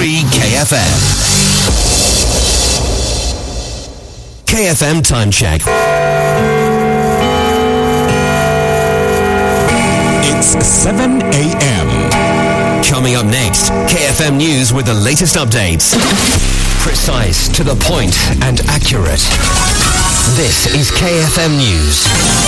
KFM. KFM time check. It's 7 a.m. Coming up next, KFM News with the latest updates. Precise, to the point, and accurate. This is KFM News.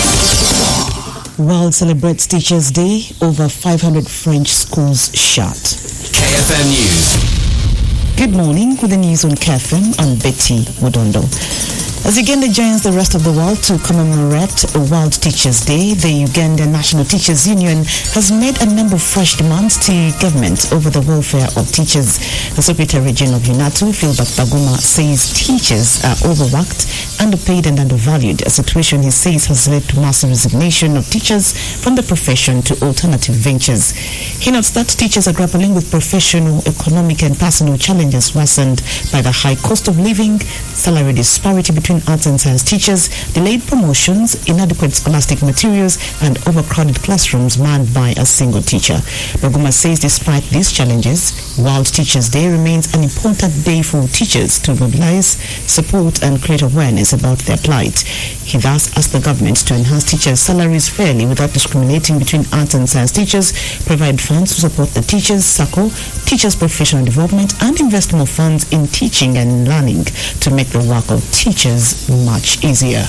World celebrates Teachers' Day. Over 500 French schools shut. KFM News. Good morning. With the news on KFM, I'm Betty Mudondo. As Uganda joins the rest of the world to commemorate World Teachers' Day, the Uganda National Teachers Union has made a number of fresh demands to government over the welfare of teachers. The Secretary General of UNATU, Philbert Baguma, says teachers are overworked, underpaid and undervalued, a situation he says has led to massive resignation of teachers from the profession to alternative ventures. He notes that teachers are grappling with professional, economic and personal challenges worsened by the high cost of living, salary disparity between arts and science teachers, delayed promotions, inadequate scholastic materials and overcrowded classrooms manned by a single teacher. Baguma says despite these challenges, World Teachers' Day remains an important day for teachers to mobilize, support and create awareness about their plight. He thus asked the government to enhance teachers' salaries fairly without discriminating between arts and science teachers, provide funds to support the teachers' circle, teachers' professional development and invest more funds in teaching and learning to make the work of teachers much easier.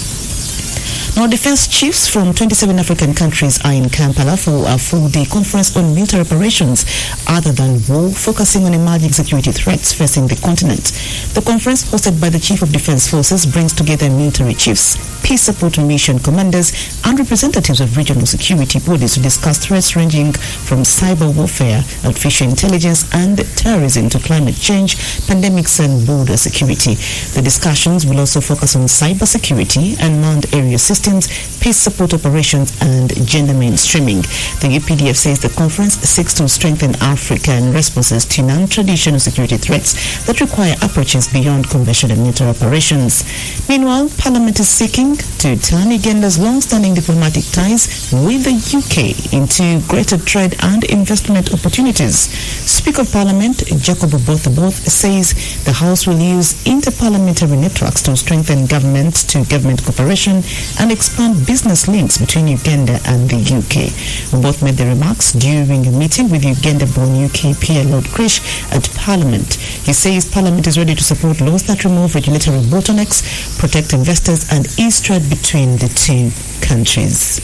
Now, defense chiefs from 27 African countries are in Kampala for a full-day conference on military operations other than war, focusing on emerging security threats facing the continent. The conference, hosted by the Chief of Defense Forces, brings together military chiefs, peace support mission commanders, and representatives of regional security bodies to discuss threats ranging from cyber warfare, artificial intelligence, and terrorism to climate change, pandemics, and border security. The discussions will also focus on cyber security and manned area systems, peace support operations and gender mainstreaming. The UPDF says the conference seeks to strengthen African responses to non-traditional security threats that require approaches beyond conventional military operations. Meanwhile, Parliament is seeking to turn Uganda's long-standing diplomatic ties with the UK into greater trade and investment opportunities. Speaker of Parliament Jacob Oboth says the House will use interparliamentary networks to strengthen government-to-government cooperation and expand business links between Uganda and the UK. Both made the remarks during a meeting with Uganda-born UK peer Lord Krish at Parliament. He says Parliament is ready to support laws that remove regulatory bottlenecks, protect investors and ease trade between the two countries.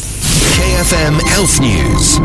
KFM Health News.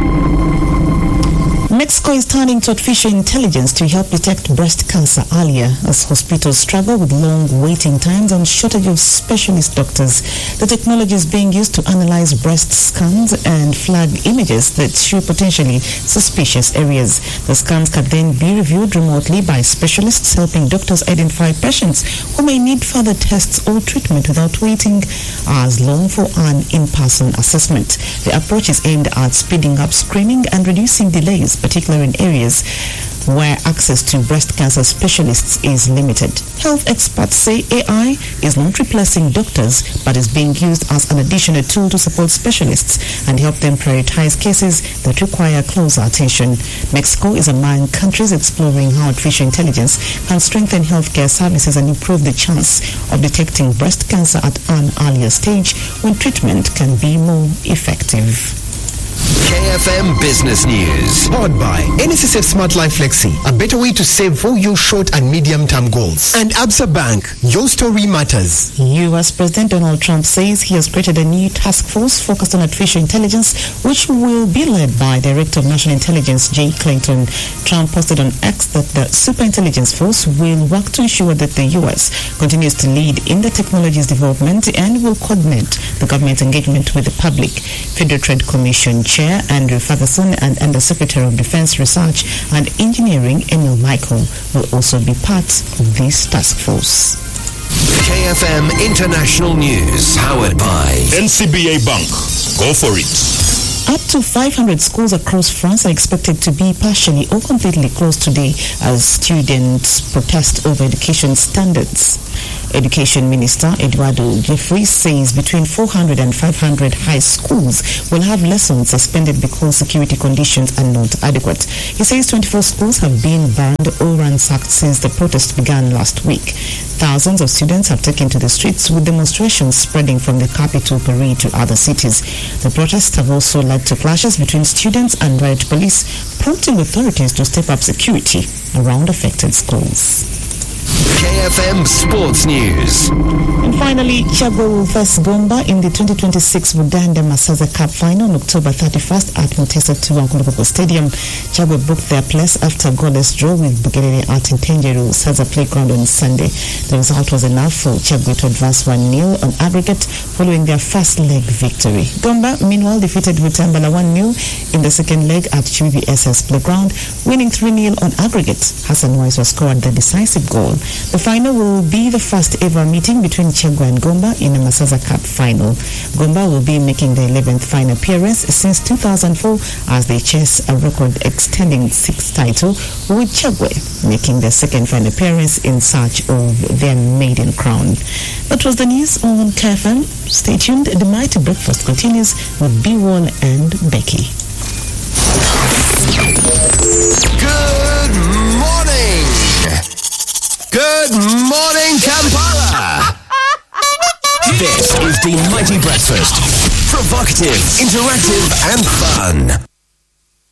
Mexico is turning to artificial intelligence to help detect breast cancer earlier as hospitals struggle with long waiting times and shortage of specialist doctors. The technology is being used to analyze breast scans and flag images that show potentially suspicious areas. The scans can then be reviewed remotely by specialists, helping doctors identify patients who may need further tests or treatment without waiting as long for an in-person assessment. The approach is aimed at speeding up screening and reducing delays, particularly in areas where access to breast cancer specialists is limited. Health experts say AI is not replacing doctors but is being used as an additional tool to support specialists and help them prioritize cases that require closer attention. Mexico is among countries exploring how artificial intelligence can strengthen healthcare services and improve the chance of detecting breast cancer at an earlier stage when treatment can be more effective. KFM Business News. Powered by NSSF Smart Life Flexi, a better way to save for your short and medium-term goals. And Absa Bank, your story matters. U.S. President Donald Trump says he has created a new task force focused on artificial intelligence, which will be led by Director of National Intelligence Jay Clayton. Trump posted on X that the Superintelligence Force will work to ensure that the U.S. continues to lead in the technology's development and will coordinate the government's engagement with the public. Federal Trade Commission Chair Andrew Ferguson and Undersecretary of Defense Research and Engineering Emil Michael will also be part of this task force. KFM International News, powered by NCBA Bank. Go for it. Up to 500 schools across France are expected to be partially or completely closed today as students protest over education standards. Education Minister Eduardo Jeffrey says between 400 and 500 high schools will have lessons suspended because security conditions are not adequate. He says 24 schools have been banned or ransacked since the protest began last week. Thousands of students have taken to the streets, with demonstrations spreading from the capital parade to other cities. The protests have also led to clashes between students and riot police, prompting authorities to step up security around affected schools. KFM Sports News. And finally, Chagwe will face Gomba in the 2026 Buganda Masaza Cup final on October 31st at Mutesa Tuwankulukuku Stadium. Chagwe booked their place after a goalless draw with Bugerere at Ntenjeru Saza Playground on Sunday. The result was enough for Chagwe to advance 1-0 on aggregate following their first leg victory. Gomba, meanwhile, defeated Butambala 1-0 in the second leg at QVSS Playground, winning 3-0 on aggregate. Hassan Waiso scored the decisive goal. The final will be the first ever meeting between Chagwe and Gomba in a Masaza Cup final. Gomba will be making their 11th final appearance since 2004 as they chase a record extending 6th title, with Chagwe making their second final appearance in search of their maiden crown. That was the news on KFM. Stay tuned. The Mighty Breakfast continues with B1 and Becky. Good morning. Good morning, Kampala. This is the Mighty Breakfast. Provocative, interactive, and fun.